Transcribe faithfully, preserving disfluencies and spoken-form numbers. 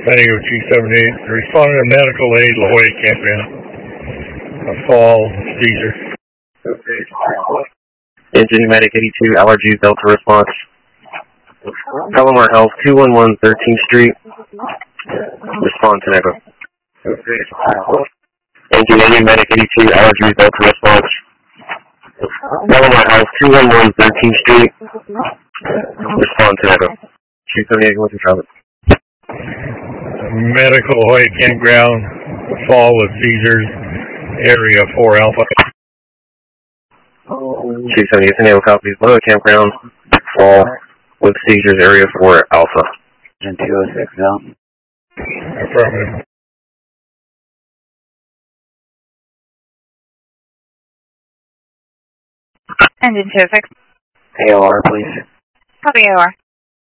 Benio two seventy-eight, responding to medical aid, La Jolla campground. A fall, seizure. Engine Medic eighty-two, Allergy Delta response. Palomar Health, two one one thirteenth Street. Respond to Echo. Engine Medic Medic eighty-two, Allergy Delta response. Palomar Health, two one one thirteenth Street. Respond to Echo. two seventy-eight, what's your traffic? Medical La Jolla campground, fall with seizures, area four Alpha. two seventy-eight, San Diego copies, La Jolla campground, fall with seizures, area four Alpha. Engine two oh six, zone. Affirmative. Engine two oh six. A O R, please. Copy A O R.